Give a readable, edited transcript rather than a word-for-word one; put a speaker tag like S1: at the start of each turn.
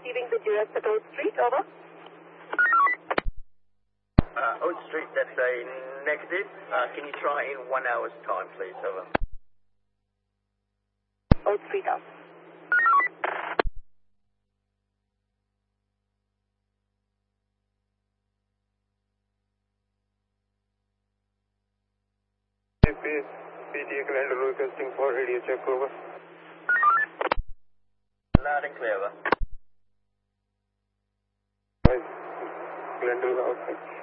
S1: receiving the US at Oak Street, over.
S2: Oak Street, that's a negative. Can you try in 1 hour's time, please, over.
S1: Oak Street, up.
S3: PTA Glendale requesting for radio check, over.
S2: Loud and clear, over.
S3: Glendale outside.